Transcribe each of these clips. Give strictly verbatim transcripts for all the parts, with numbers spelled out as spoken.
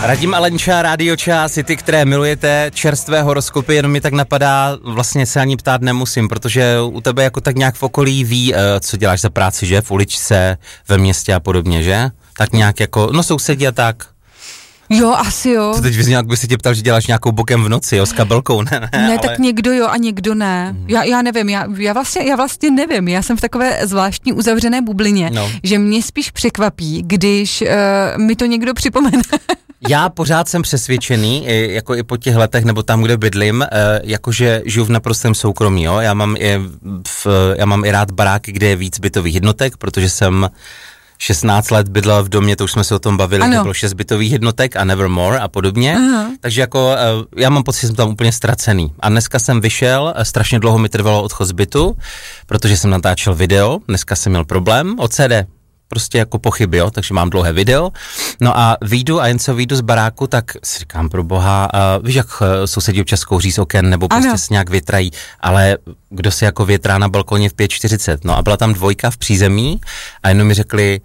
Radim Alenča, Radio Čas, i ty, které milujete čerstvé horoskopy, jenom mi tak napadá, vlastně se ani ptát nemusím, protože u tebe jako tak nějak v okolí ví, co děláš za práci, že? V uličce, ve městě a podobně, že? Tak nějak jako, no sousedí a tak. Jo, asi jo. To teď vyzněl, jak by si tě ptal, že děláš nějakou bokem v noci, jo, s kabelkou, ne? Ne, ne ale... tak někdo jo a někdo ne. Hmm. Já, já nevím, já, já, vlastně, já vlastně nevím, já jsem v takové zvláštní uzavřené bublině, no. Že mě spíš překvapí, když uh, mi to někdo připomene. Já pořád jsem přesvědčený, jako i po těch letech, nebo tam, kde bydlím, jakože žiju v naprostém soukromí, jo. Já mám i, v, já mám i rád baráky, kde je víc bytových jednotek, protože jsem šestnáct let bydlel v domě, to už jsme se o tom bavili, kde bylo šest bytových jednotek a Nevermore a podobně. Aha. Takže jako já mám pocit, že jsem tam úplně ztracený. A dneska jsem vyšel, strašně dlouho mi trvalo odchod z bytu, protože jsem natáčel video, dneska jsem měl problém, o C D. Prostě jako pochyby, jo, takže mám dlouhé video. No a vyjdu a jen co vyjdu z baráku, tak si říkám pro boha, uh, víš, jak sousedí občas kouří z oken, nebo prostě ano. Se nějak větrají, ale kdo si jako větrá na balkoně v pět čtyřicet. No a byla tam dvojka v přízemí a jenom mi řekli,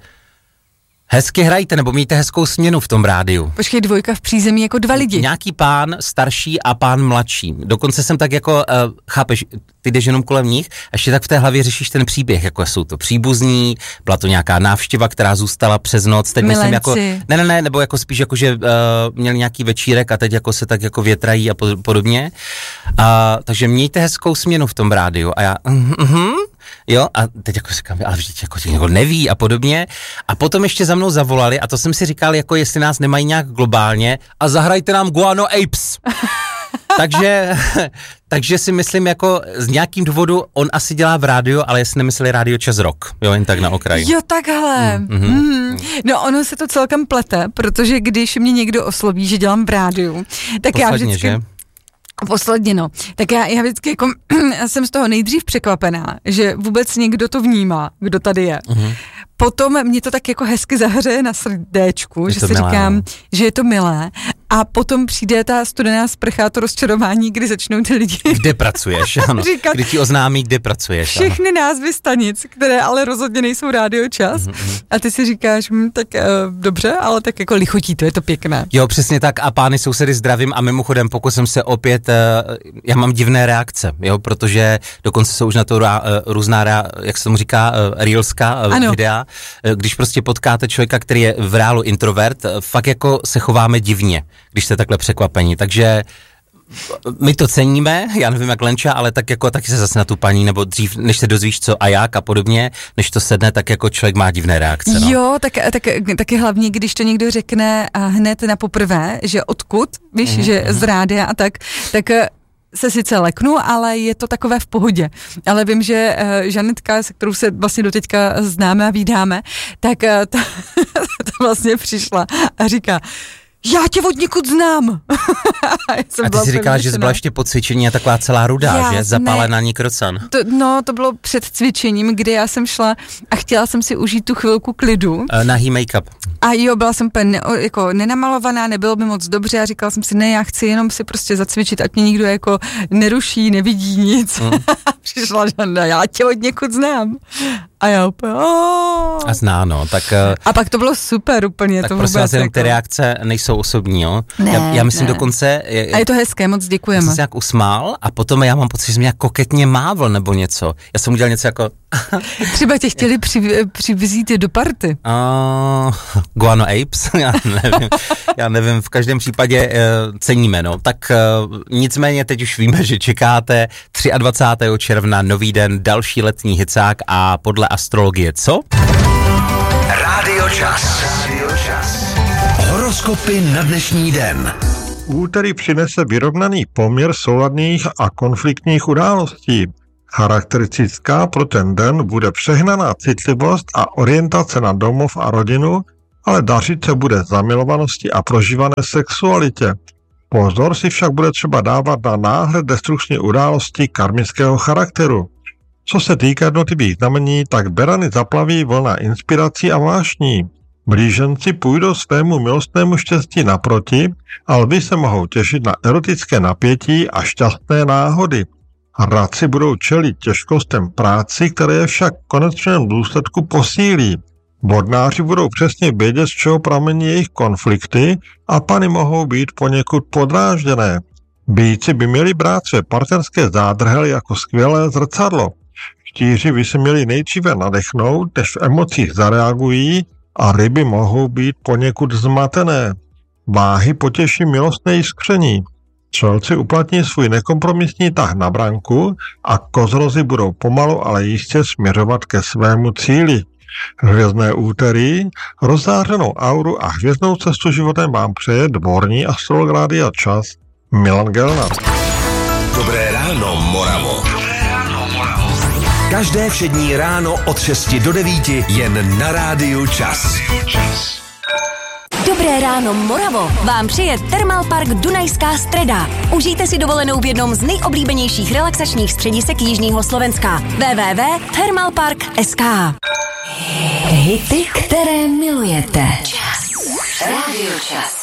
hezky hrajte, nebo mějte hezkou směnu v tom rádiu. Počkej, dvojka v přízemí jako dva lidi. Nějaký pán starší a pán mladší. Dokonce jsem tak jako, uh, chápeš, ty jdeš jenom kolem nich a ještě tak v té hlavě řešíš ten příběh, jako jsou to příbuzní, byla to nějaká návštěva, která zůstala přes noc, teď myslím jako, ne, ne, ne, nebo jako spíš jako, že uh, měli nějaký večírek a teď jako se tak jako větrají a podobně. Uh, takže mějte hezkou směnu v tom rádiu a já, mhm, jo, a teď jako říkám, ale vždyť jako někdo neví a podobně. A potom ještě za mnou zavolali a to jsem si říkal, jako jestli nás nemají nějak globálně a zahrajte nám Guano Apes. takže, takže si myslím, jako z nějakým důvodu on asi dělá v rádiu, ale jestli nemysleli Radio Čas Rock, jo, jen tak na okraji. Jo, takhle. Mm, mm, mm. No ono se to celkem plete, protože když mě někdo osloví, že dělám v rádiu, tak posledně, já vždycky... Že? Posledně, no. Tak já, já vždycky jako, jsem z toho nejdřív překvapená, že vůbec někdo to vnímá, kdo tady je. Uh-huh. Potom mě to tak jako hezky zahřeje na srdéčku, je že si milé, říkám, no. Že je to milé. A potom přijde ta studená sprcha, to rozčarování, kdy začnou ty lidi... Kde pracuješ, ano. Říkat, kdy ti oznámí, kde pracuješ. Všechny ano. Názvy stanic, které ale rozhodně nejsou Radio Čas. Mm-hmm. A ty si říkáš, hm, tak uh, dobře, ale tak jako lichotí, to je to pěkné. Jo, přesně tak. A pány sousedy zdravím a mimochodem, pokud jsem se opět, uh, já mám divné reakce, jo, protože dokonce jsou už na to uh, různá, rea, jak se tomu říká, uh, reelská uh, videa, uh, když prostě potkáte člověka, který je v reálu introvert, uh, fakt jako se chováme divně, když jste takhle překvapení, takže my to ceníme, já nevím jak Lenča, ale tak jako taky se zase na tu paní, nebo dřív, než se dozvíš co a jak a podobně, než to sedne, tak jako člověk má divné reakce. No. Jo, tak, tak, taky hlavně, když to někdo řekne hned na poprvé, že odkud, víš, mm-hmm. že z rádia a tak, tak se sice leknu, ale je to takové v pohodě. Ale vím, že uh, Žanetka, se kterou se vlastně doteďka známe a vídáme, tak uh, ta, ta vlastně přišla a říká, já tě od někud znám. A ty si říkala, že jsi byla ještě po cvičení a taková celá rudá, já, že? Zapálená nikrocan. To, no, to bylo před cvičením, kdy já jsem šla a chtěla jsem si užít tu chvilku klidu. Nahý make-up. A jo, byla jsem ne, jako nenamalovaná, nebylo by moc dobře a říkala jsem si, ne, já chci jenom si prostě zacvičit, ať mě nikdo jako neruší, nevidí nic. Mm. Přišla Žanda, já tě od někud znám. A já úplně, oh. A zná, no, tak... A pak to bylo super úplně. Tak to prosím vás, jenom jako... ty reakce nejsou osobní, jo? Ne, já, já myslím ne. dokonce... A je to hezké, moc děkujeme. Já jsem se jak usmál a potom já mám pocit, že jsem nějak koketně mávl nebo něco. Já jsem udělal něco jako... Třeba tě chtěli při, přivzít do party. Uh, Guano Apes? Já nevím. Já nevím, v každém případě uh, ceníme, no. Tak uh, nicméně teď už víme, že čekáte dvacátého třetího června, nový den, další letní hicák a podle astrologie, co? Radio Čas. Horoskopy na dnešní den. Úterý přinese vyrovnaný poměr souladných a konfliktních událostí. Charakteristická pro ten den bude přehnaná citlivost a orientace na domov a rodinu, ale dařit se bude zamilovanosti a prožívané sexualitě. Pozor si však bude třeba dávat na náhle destrukční události karmického charakteru. Co se týká jednotlivých znamení, tak berany zaplaví vlna inspirací a vášní. Blíženci půjdou svému milostnému štěstí naproti, a lvi se mohou těšit na erotické napětí a šťastné náhody. Radci budou čelit těžkostem práci, které je však v konečném důsledku posílí. Vodnáři budou přesně vědět, z čeho pramení jejich konflikty a pany mohou být poněkud podrážděné. Býci by měli brát své partnerské zádrhely jako skvělé zrcadlo. Štíři by se měli nejdříve nadechnout, než v emocích zareagují a ryby mohou být poněkud zmatené. Váhy potěší milostné jiskření. Střelci uplatní svůj nekompromisní tah na branku a kozrozy budou pomalu, ale jistě směřovat ke svému cíli. Hvězdné úterý, rozzářenou auru a hvězdnou cestu životem vám přeje dvorní astrolog Rádia Čas Milan Gelnar. Dobré ráno, Moravo. Každé všední ráno od šesti do devíti jen na Rádiu Čas. Dobré ráno, Moravo, vám přeje Thermalpark Dunajská Streda. Užijte si dovolenou v jednom z nejoblíbenějších relaxačních středisek jižního Slovenska. w w w tečka thermalpark tečka s k. Hity, které milujete. Čas. Rádio Čas.